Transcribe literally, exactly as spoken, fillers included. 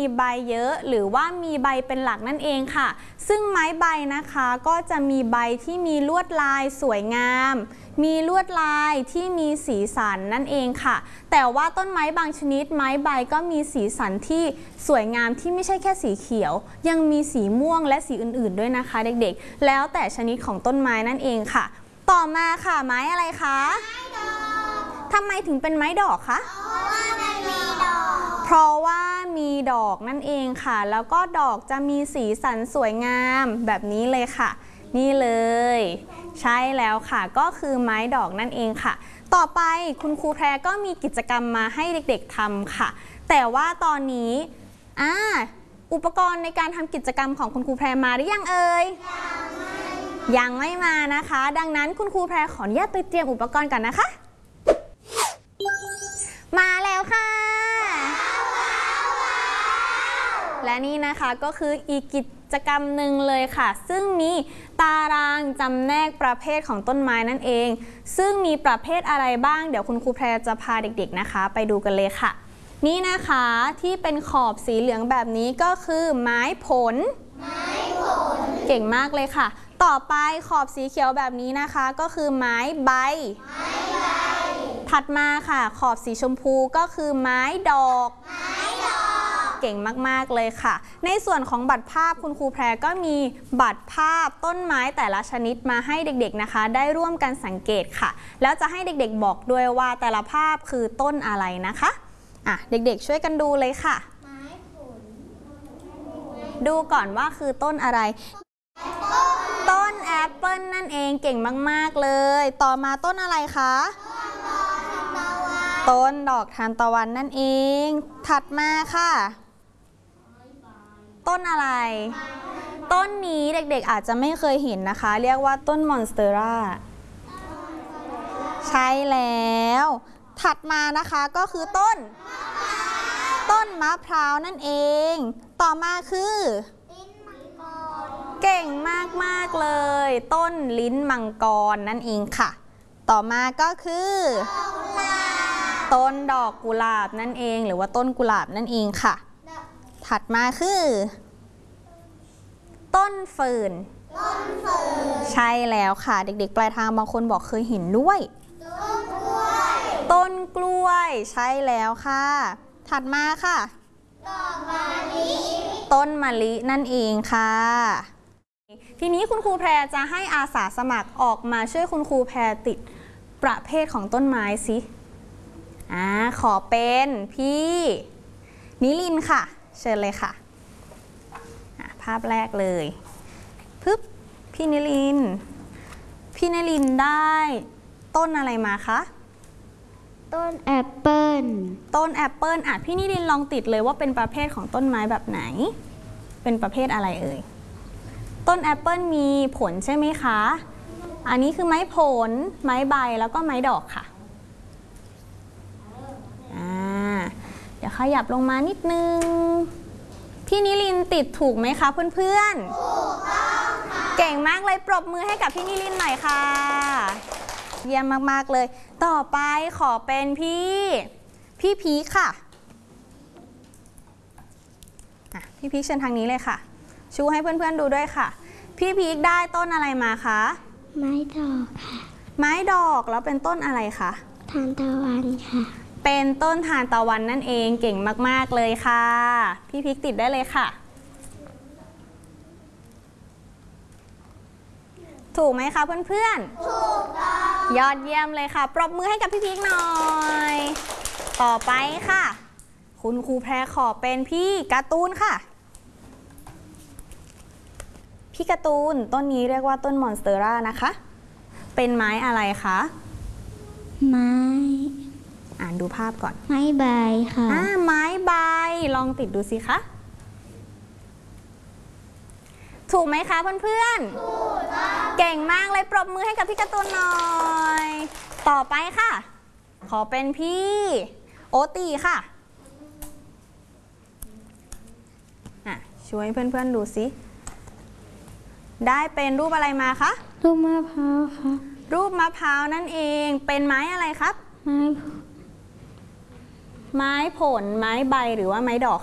ใบเยอะหรือว่ามีใบเป็นหลักนั่นเองค่ะซึ่งไม้ใบนะคะก็จะมีใบที่มีลวดลายสวยงามมีลวดลายที่มีสีสันนั่นเองค่ะแต่ว่าต้นไม้บางชนิดไม้ใบก็มีสีสันที่สวยงามที่ไม่ใช่แค่สีเขียวยังมีสีม่วงและสีอื่นๆด้วยนะคะเด็กๆแล้วแต่ชนิดของต้นไม้นั่นเองค่ะต่อมาค่ะไม้อะไรคะไม้ดอกทำไมถึงเป็นไม้ดอกคะเพราะว่ามีดอกนั่นเองค่ะแล้วก็ดอกจะมีสีสันสวยงามแบบนี้เลยค่ะนี่เลยใช่แล้วค่ะก็คือไม้ดอกนั่นเองค่ะต่อไปคุณครูแพรก็มีกิจกรรมมาให้เด็กๆทำค่ะแต่ว่าตอนนี้อ่าอุปกรณ์ในการทำกิจกรรมของคุณครูแพรมาหรือยังเอ่ยยังไม่มานะคะดังนั้นคุณครูแพรขออนุญาตไปเตรียมอุปกรณ์ก่อนนะคะมาแล้วค่ะและนี่นะคะก็คืออีกกิจกรรมหนึ่งเลยค่ะซึ่งมีตารางจำแนกประเภทของต้นไม้นั่นเองซึ่งมีประเภทอะไรบ้างเดี๋ยวคุณครูแพรจะพาเด็กๆนะคะไปดูกันเลยค่ะนี่นะคะที่เป็นขอบสีเหลืองแบบนี้ก็คือไม้ผลไม้ผลเก่งมากเลยค่ะต่อไปขอบสีเขียวแบบนี้นะคะก็คือไม้ใบไม้ใบถัดมาค่ะขอบสีชมพูก็คือไม้ดอกไม้ดอกเก่งมากๆเลยค่ะในส่วนของบัตรภาพคุณครูแพรก็มีบัตรภาพต้นไม้แต่ละชนิดมาให้เด็กๆนะคะได้ร่วมกันสังเกตค่ะแล้วจะให้เด็กๆบอกด้วยว่าแต่ละภาพคือต้นอะไรนะคะอ่ะเด็กๆช่วยกันดูเลยค่ะไม้ผลดูก่อนว่าคือต้นอะไรต้นแอปเปิลนั่นเองเก่งมากๆเลยต่อมาต้นอะไรคะต้นดอกทานตะวันนั่นเองถัดมาค่ะต้นอะไรต้นนี้เด็กๆอาจจะไม่เคยเห็นนะคะเรียกว่าต้นมอนสเตอร่าใช่แล้วถัดมานะคะก็คือต้นต้นมะพร้าวนั่นเองต่อมาคือเก่งมากๆเลยต้นลิ้นมังกรนั่นเองค่ะต่อมาก็คือต้นดอกกุหลาบนั่นเองหรือว่าต้นกุหลาบนั่นเองค่ะถัดมาคือต้นเฟิร์นใช่แล้วค่ะเด็กๆปลายทางบางคนบอกเคยเห็นด้วยต้นกล้วยใช่แล้วค่ะถัดมาค่ะต้นมะลินั่นเองค่ะทีนี้คุณครูแพรจะให้อาสาสมัครออกมาช่วยคุณครูแพรติดประเภทของต้นไม้สิอ่าขอเป็นพี่นิลินค่ะเชิญเลยค่ะภาพแรกเลยปึ๊บพี่นิลินพี่นิลินได้ต้นอะไรมาคะต้นแอปเปิ้ลต้นแอปเปิ้ลอ่ะพี่นิลินลองติดเลยว่าเป็นประเภทของต้นไม้แบบไหนเป็นประเภทอะไรเอ่ยต้นแอปเปิ้ลมีผลใช่ไหมคะอันนี้คือไม้ผลไม้ใบแล้วก็ไม้ดอกค่ะอ่าเดี๋ยวขยับลงมานิดนึงพี่นิลินติดถูกไหมคะเพื่อนๆถูกต้องค่ะเก่งมากเลยปรบมือให้กับพี่นิลินหน่อยค่ะเยี่ยมมากๆเลยต่อไปขอเป็นพี่พี่พีคค่ะอ่ะพี่พีคเชิญทางนี้เลยค่ะชูให้เพื่อนๆดูด้วยค่ะพี่พีคได้ต้นอะไรมาคะไม้ดอกค่ะไม้ดอกแล้วเป็นต้นอะไรคะทานตะวันค่ะเป็นต้นทานตะวันนั่นเองเก่งมากๆเลยค่ะพี่พีคติดได้เลยค่ะถูกไหมคะเพื่อนๆถูกต้องยอดเยี่ยมเลยค่ะปรบมือให้กับพี่พีคหน่อยต่อไปค่ะคุณครูแพรขอเป็นพี่การ์ตูนค่ะพี่การ์ตูนต้นนี้เรียกว่าต้นมอนสเตอร่านะคะเป็นไม้อะไรคะไม้อ่านดูภาพก่อนไม้ใบค่ะอ่าไม้ใบลองติดดูสิคะถูกไหมคะเพื่อนๆถูกเก่งมากเลยปรบมือให้กับพี่การ์ตูนหน่อยต่อไปค่ะขอเป็นพี่โอตีค่ะอ่ะช่วยเพื่อนๆดูสิได้เป็นรูปอะไรมาคะรูปมะพร้าวค่ะรูปมะพร้าวนั่นเองเป็นไม้อะไรครับไม้ไม้ผลไม้ใบหรือว่าไม้ดอก